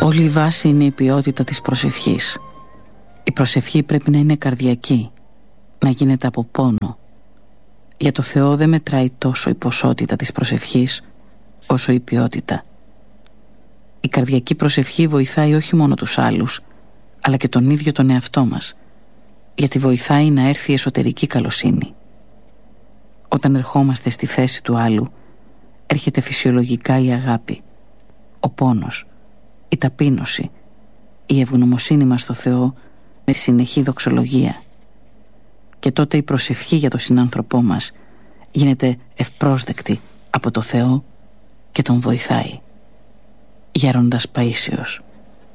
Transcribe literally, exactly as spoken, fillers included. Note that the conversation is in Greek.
Όλη η βάση είναι η ποιότητα της προσευχής. Η προσευχή πρέπει να είναι καρδιακή, να γίνεται από πόνο. Για το Θεό δεν μετράει τόσο η ποσότητα της προσευχής όσο η ποιότητα. Η καρδιακή προσευχή βοηθάει όχι μόνο τους άλλους, αλλά και τον ίδιο τον εαυτό μας, γιατί βοηθάει να έρθει η εσωτερική καλοσύνη. Όταν ερχόμαστε στη θέση του άλλου, έρχεται φυσιολογικά η αγάπη, ο πόνος, η ταπείνωση, η ευγνωμοσύνη μας στο Θεό με τη συνεχή δοξολογία. Και τότε η προσευχή για τον συνάνθρωπό μας γίνεται ευπρόσδεκτη από το Θεό και τον βοηθάει. Γέροντας Παΐσιος.